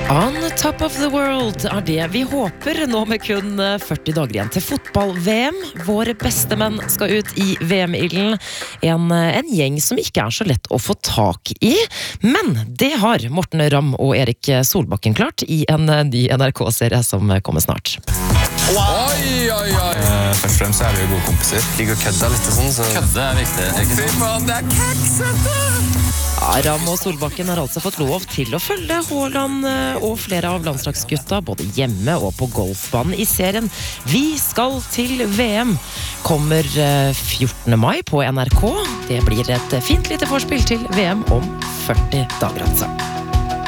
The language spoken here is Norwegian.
On top of the world det vi håper nå med kun 40 dager igjen til fotball-VM. Våre beste menn skal ut i VM-ilden. En gjeng som ikke så lett å få tak i. Men det har Morten Ramm og Erik Solbakken klart i en ny NRK-serie som kommer snart. Wow. Oi. Først og fremst vi jo gode kompiser. Liker å kødde litt og sånn. Så... Kødde viktig, ikke sant? Fy faen, det keksete! Ramm og Solbakken har altså fått lov til å følge Haaland og flere av landslagsgutta både hjemme og på golfbanen i serien Vi skal til VM. Kommer 14. mai på NRK. Det blir et fint lite forspill til VM om 40 dager altså.